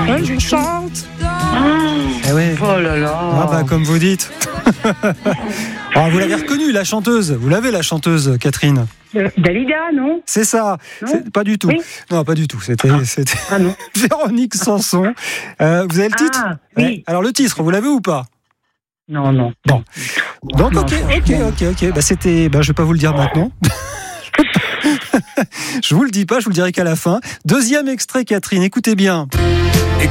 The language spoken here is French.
Et je chante. Ah, Eh ouais. oh là là. Ah bah comme vous dites. Ah, vous l'avez reconnue, la chanteuse. Vous l'avez, la chanteuse, Catherine. Dalida, non? C'est ça. Non. Pas du tout. Oui. Non, pas du tout. C'était Ah non. Véronique Sanson. Vous avez le titre? Ah, oui. Ouais. Alors le titre, vous l'avez ou pas? Non, non. Bon. Donc Non. ok. Bah c'était. Bah je vais pas vous le dire maintenant. Je vous le dis pas, je vous le dirai qu'à la fin. Deuxième extrait, Catherine. Écoutez bien.